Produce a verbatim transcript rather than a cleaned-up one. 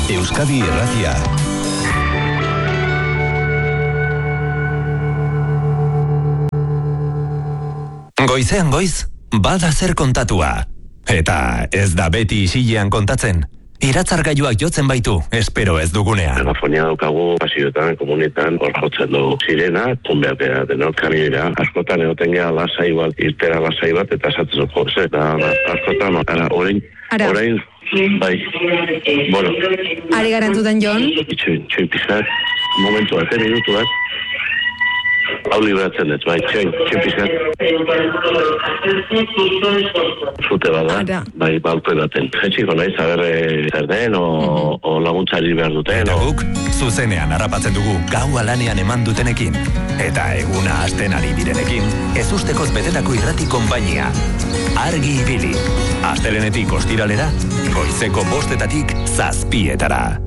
Euskadi Irratia. Goizean goiz, bada zer kontatua. Eta ez da beti isilean kontatzen. Iratzargailuak jotzen baitu, espero ez dugunean. Megafonia daukagu, pasioetan, komunetan, hor jotzen du sirena, tunbeak bera, denok kamioira. Askotan egoten geha lasai bat, irtera lasai bat, eta esatzen zuko, ze, eta askotan, ara, orain, orain, bai, bueno. Ari garantutan, Jon? Itxoin, txoin pizat, momentu bat, minutu bat. Hau libratzen ez, bai, txoin, txoin pizat. Zute bada, bai, baltu edaten. Jetxiko nahi, zaberre zer den, o, mm-hmm. o laguntzari behar duten. Eta guk, zuzenean harrapatzen dugu gau alanean eman dutenekin. Eta eguna hasten ari direnekin, ez ustekoz betetako irrati konpainia. Argi ibili. Astelenetik ostiralera, goizeko bostetatik zazpietara.